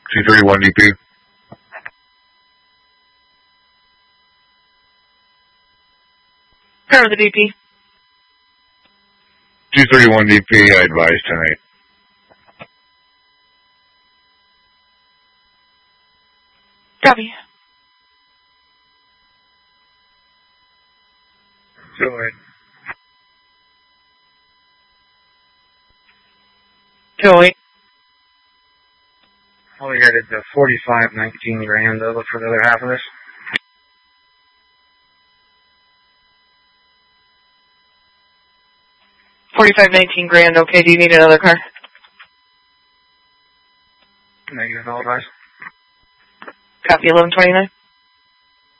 231 DP. Power the DP. 231 DP, I advise tonight. Copy. Go ahead. Go wait. All we got is the 4519 grand over for the other half of this. $45.19 grand. Okay, do you need another car? Negative, I'll advise. Copy 1129.